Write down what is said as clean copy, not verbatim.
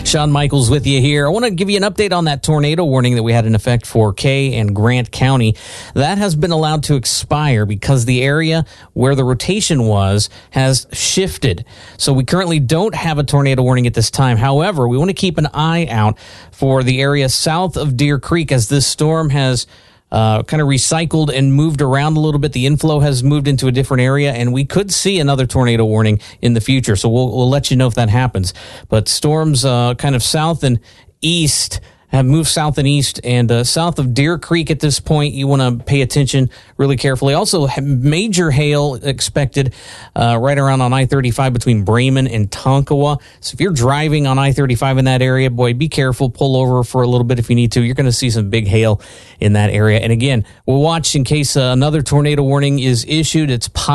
Sean Michaels with you here. I want to give you an update on that tornado warning that we had in effect for Kay and Grant County. That has been allowed to expire because the area where the rotation was has shifted. So we currently don't have a tornado warning at this time. However, we want to keep an eye out for the area south of Deer Creek as this storm has kind of recycled and moved around a little bit. The inflow has moved into a different area, and we could see another tornado warning in the future. So we'll let you know if that happens. But storms kind of south and east have moved south and east, and south of Deer Creek at this point, you want to pay attention really carefully. Also, major hail expected right around on I-35 between Bremen and Tonkawa. So if you're driving on I-35 in that area, boy, be careful. Pull over for a little bit if you need to. You're going to see some big hail in that area. And again, we'll watch in case another tornado warning is issued. It's